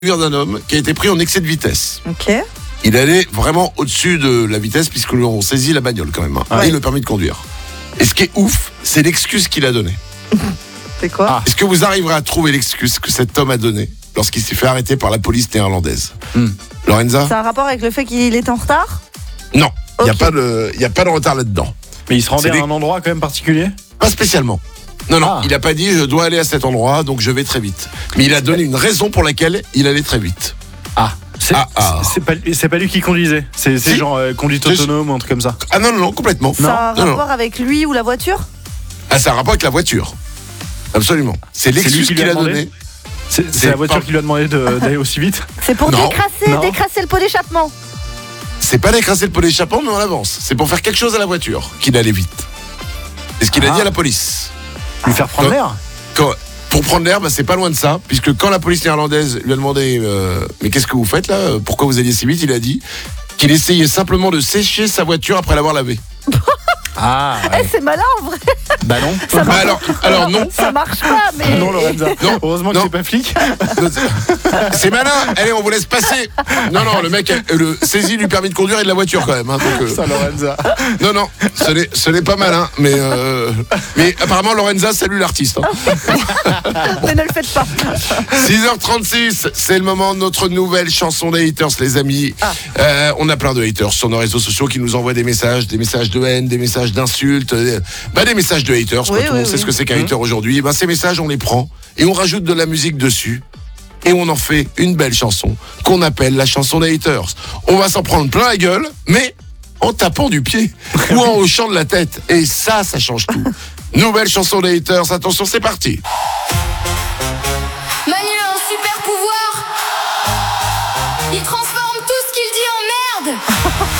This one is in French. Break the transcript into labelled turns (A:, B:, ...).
A: d'un homme qui a été pris en excès de vitesse.
B: Ok.
A: Il allait vraiment au-dessus de la vitesse puisque lui ont saisi la bagnole quand même,
B: Ouais.
A: et le permis de conduire. Et ce qui est ouf, c'est l'excuse qu'il a donnée.
B: C'est quoi?
A: Est-ce que vous arriverez à trouver l'excuse que cet homme a donnée lorsqu'il s'est fait arrêter par la police néerlandaise? Lorenza?
B: Ça a un rapport avec le fait qu'il est en retard?
A: Non, il
B: Ok.
A: n'y a pas de retard là-dedans.
C: Mais il se rendait
A: C'est
C: à un endroit quand même particulier?
A: Pas spécialement. Non,
C: Ah.
A: il n'a pas dit je dois aller à cet endroit donc je vais très vite. Mais il a donné une raison pour laquelle il allait très vite.
C: Ah. C'est pas lui qui conduisait. C'est
A: Si.
C: genre conduite
A: Si.
C: autonome ou un truc comme ça.
A: Ah non, complètement.
B: Ça a un
A: Non, non.
B: rapport avec lui ou la voiture?
A: Ah, ça a un rapport avec la voiture. Absolument. C'est
C: lui
A: l'excuse
C: qui lui
A: qu'il
C: a
A: a
C: demandé
A: donnée.
C: C'est la voiture
A: pas-
C: qui lui a demandé d'aller aussi vite.
B: C'est pour
A: Non.
B: décrasser le pot d'échappement.
A: C'est pas d'écraser le pot d'échappement, mais on avance. C'est pour faire quelque chose à la voiture qu'il allait vite. C'est ce qu'il a
C: Ah.
A: dit à la police.
C: Lui faire prendre l'air.
A: Pour prendre l'air, c'est pas loin de ça, puisque quand la police néerlandaise lui a demandé mais qu'est-ce que vous faites là? Pourquoi vous alliez si vite? Il a dit qu'il essayait simplement de sécher sa voiture après l'avoir lavée.
C: Ah.
B: Eh, c'est malin en vrai.
C: Bah non.
B: Ça marche.
A: Alors non.
B: Ça marche pas, mais.
C: Non, Lorenza.
A: Non.
C: Heureusement que
A: Non.
C: c'est pas flic.
A: C'est malin. Allez, on vous laisse passer. Non, le mec le saisit du permis de conduire et de la voiture quand même. Donc,
C: Ça, Lorenza.
A: non, ce n'est pas malin, mais apparemment Lorenza salue l'artiste.
B: Mais ne le faites pas.
A: 6h36, c'est le moment de notre nouvelle chanson des haters, les amis. On a plein de haters sur nos réseaux sociaux qui nous envoient des messages de haine, des messages d'insultes, des messages de haters.
B: Oui,
A: Tout le monde
B: oui,
A: sait
B: oui.
A: ce que c'est qu'un hater aujourd'hui. Ces messages, on les prend et on rajoute de la musique dessus. Et on en fait une belle chanson qu'on appelle la chanson des haters. On va s'en prendre plein la gueule, mais en tapant du pied ou en hochant de la tête. Et ça change tout. Nouvelle chanson des haters, attention, c'est parti.
D: Manu a un super pouvoir. Il transforme